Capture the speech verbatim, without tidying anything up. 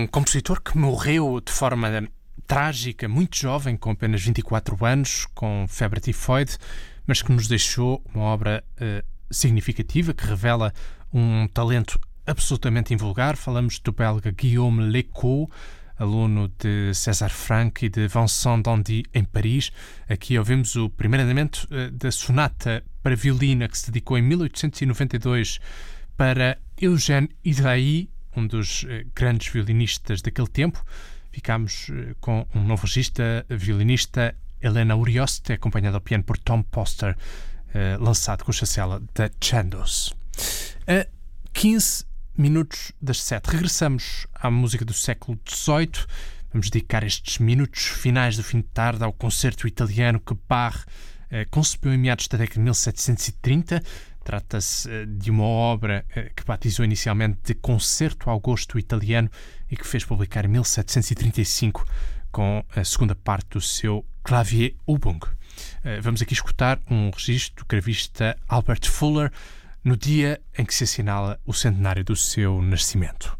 compositor que morreu de forma trágica, muito jovem, com apenas vinte e quatro anos, com febre tifoide, mas que nos deixou uma obra uh, significativa, que revela um talento absolutamente invulgar. Falamos do belga Guillaume Lecault, aluno de César Franck e de Vincent d'Indy em Paris. Aqui ouvimos o primeiro andamento uh, da sonata para violino, que se dedicou em mil oitocentos e noventa e dois para Eugène Ysaÿe, um dos uh, grandes violinistas daquele tempo. Ficámos uh, com um novo registro, a violinista Elena Urioste, acompanhada ao piano por Tom Poster, uh, lançado com a chancela da Chandos. A quinze minutos das sete. Regressamos à música do século dezoito. Vamos dedicar estes minutos finais do fim de tarde ao concerto italiano que Bach uh, concebeu em meados da década de mil setecentos e trinta. Trata-se uh, de uma obra uh, que batizou inicialmente de Concerto ao Gosto Italiano e que fez publicar em mil setecentos e trinta e cinco com a segunda parte do seu Clavier Übung. Uh, vamos aqui escutar um registro do gravista Albert Fuller no dia em que se assinala o centenário do seu nascimento.